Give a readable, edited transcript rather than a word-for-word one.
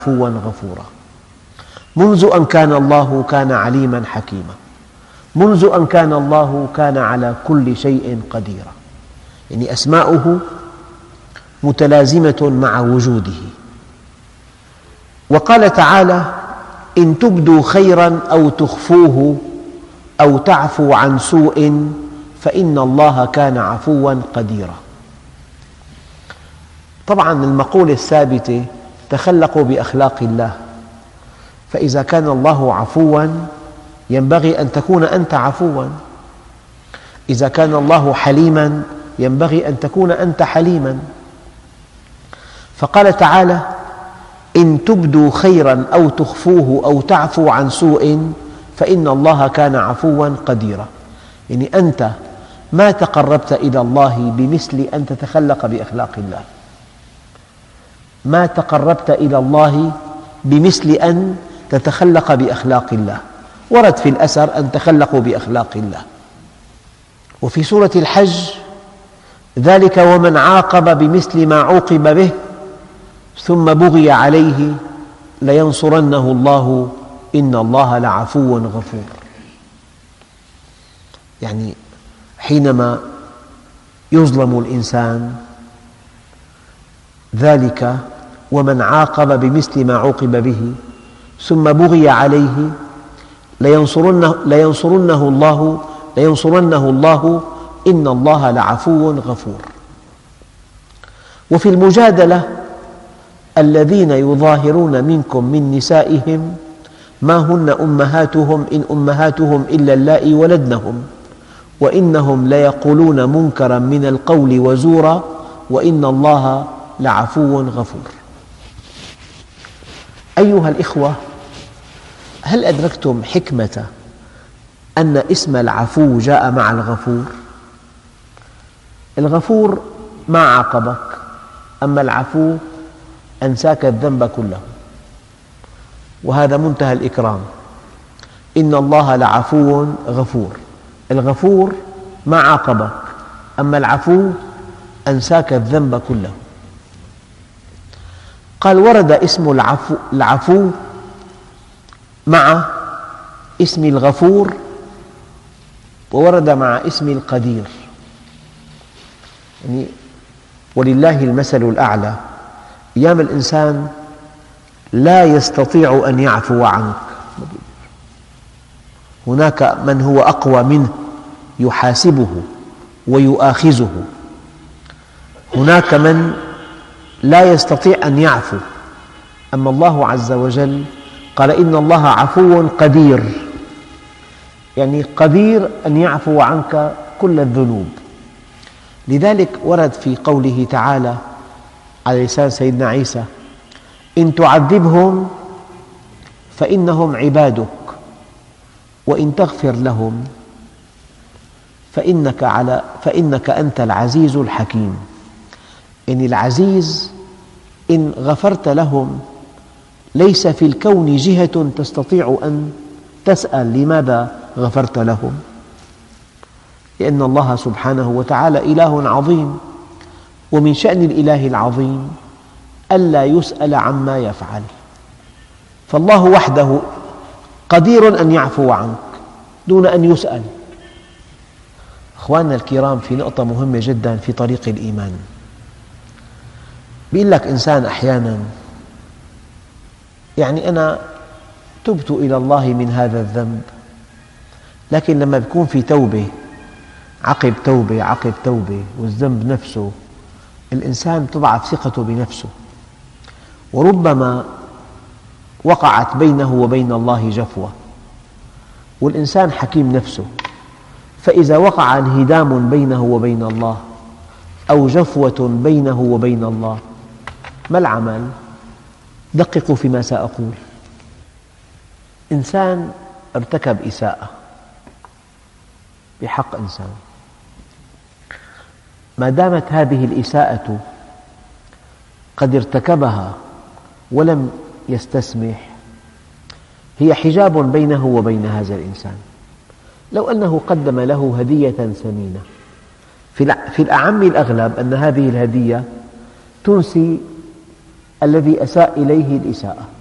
عفوا غفورا. منذ أن كان الله كان عليما حكيما. منذ أن كان الله كان على كل شيء قديرا. يعني أسماؤه متلازمة مع وجوده. وقال تعالى: إن تبدوا خيرا أو تخفوه أو تعفوا عن سوء فإن الله كان عفوا قديرا. طبعا المقولة الثابتة: تخلقوا بأخلاق الله، فإذا كان الله عفوا ينبغي أن تكون أنت عفوا، إذا كان الله حليما ينبغي أن تكون أنت حليما. فقال تعالى: إن تبدوا خيرا أو تخفوه أو تعفوا عن سوء فإن الله كان عفوا قديرا. يعني أنت ما تقربت إلى الله بمثل أن تتخلق بأخلاق الله، ما تقربت إلى الله بمثل أن تتخلق بأخلاق الله. ورد في الأثر أن تخلقوا بأخلاق الله. وفي سورة الحج: ذلك ومن عاقب بمثل ما عوقب به ثم بغي عليه لينصرنه الله إن الله لعفو غفور. يعني حينما يظلم الإنسان: ذلك ومن عاقب بمثل ما عوقب به ثم بغي عليه لينصرنه الله إن الله لعفو غفور. وفي المجادلة: الذين يظاهرون منكم من نسائهم ما هن أمهاتهم إن أمهاتهم إلا اللائي ولدنهم وإنهم ليقولون منكرا من القول وزورا وإن الله لعفو غفور. أيها الإخوة، هل أدركتم حكمة أن اسم العفو جاء مع الغفور؟ الغفور ما عاقبك، أما العفو أنساك الذنب كله، وهذا منتهى الإكرام. إن الله لعفو غفور. الغفور ما عاقبك، أما العفو أنساك الذنب كله. قال: ورد اسم العفو مع اسم الغفور، وورد مع اسم القدير. يعني ولله المثل الأعلى. أيام الإنسان لا يستطيع أن يعفو عنك، هناك من هو أقوى منه يحاسبه ويؤاخذه، هناك من لا يستطيع أن يعفو. أما الله عز وجل قال: إن الله عفو قدير، يعني قدير أن يعفو عنك كل الذنوب. لذلك ورد في قوله تعالى على لسان سيدنا عيسى: إن تعذبهم فإنهم عبادك وإن تغفر لهم فإنك أنت العزيز الحكيم. يعني العزيز إن غفرت لهم ليس في الكون جهة تستطيع أن تسأل لماذا غفرت لهم، لأن الله سبحانه وتعالى إله عظيم، ومن شأن الإله العظيم ألا يسأل عما يفعل. فالله وحده قدير أن يعفو عنك دون أن يسأل. أخواننا الكرام، في نقطة مهمة جدا في طريق الإيمان. يقول لك إنسان أحيانا: يعني أنا تبت إلى الله من هذا الذنب، لكن لما يكون في توبة عقب توبة عقب توبة والذنب نفسه، الإنسان تضعف ثقته بنفسه، وربما وقعت بينه وبين الله جفوة، والإنسان حكيم نفسه، فإذا وقع انهدام بينه وبين الله أو جفوة بينه وبين الله، ما العمل؟ دققوا فيما سأقول. إنسان ارتكب إساءة بحق إنسان، ما دامت هذه الإساءة قد ارتكبها ولم يستسمح، هي حجاب بينه وبين هذا الإنسان. لو أنه قدم له هدية ثمينة، في الأعم الأغلب أن هذه الهدية تنسي الذي أساء إليه الإساءة.